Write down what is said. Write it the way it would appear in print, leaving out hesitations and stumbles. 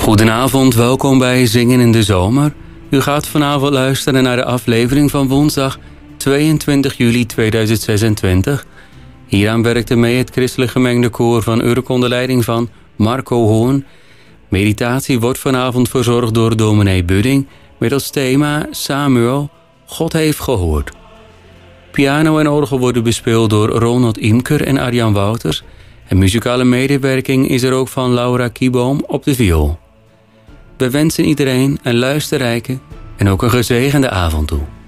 Goedenavond, welkom bij Zingen in de Zomer. U gaat vanavond luisteren naar de aflevering van woensdag 22 juli 2026. Hieraan werkte mee het christelijk gemengde koor van Urk onder leiding van Marco Hoorn. Meditatie wordt vanavond verzorgd door dominee Budding met als thema Samuel, God heeft gehoord. Piano en orgel worden bespeeld door Ronald Imker en Arjan Wouters. En muzikale medewerking is er ook van Laura Kieboom op de viool. We wensen iedereen een luisterrijke en ook een gezegende avond toe.